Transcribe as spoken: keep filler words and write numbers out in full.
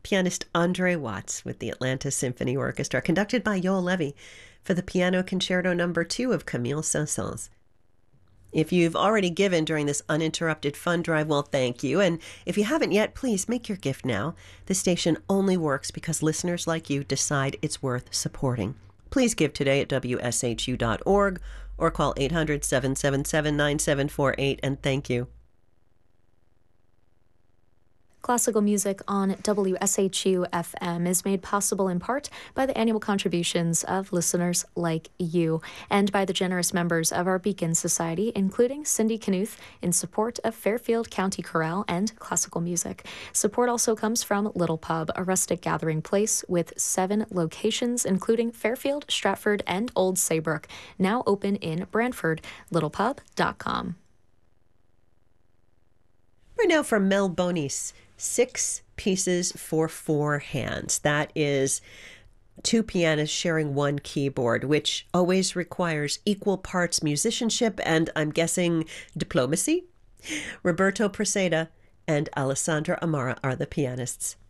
pianist Andre Watts with the Atlanta Symphony Orchestra, conducted by Yoel Levy for the Piano Concerto Number two of Camille Saint-Saëns. If you've already given during this uninterrupted fund drive, well, thank you. And if you haven't yet, please make your gift now. This station only works because listeners like you decide it's worth supporting. Please give today at W S H U dot org or call eight hundred, seven seven seven, nine seven four eight, and thank you. Classical music on W S H U F M is made possible in part by the annual contributions of listeners like you and by the generous members of our Beacon Society, including Cindy Knuth, in support of Fairfield County Chorale and classical music. Support also comes from Little Pub, a rustic gathering place with seven locations, including Fairfield, Stratford, and Old Saybrook, now open in Brantford. little pub dot com. Right now from Mel Bonis, Six Pieces for Four Hands. That is two pianists sharing one keyboard, which always requires equal parts musicianship and, I'm guessing, diplomacy. Roberto Preseda and Alessandra Amara are the pianists.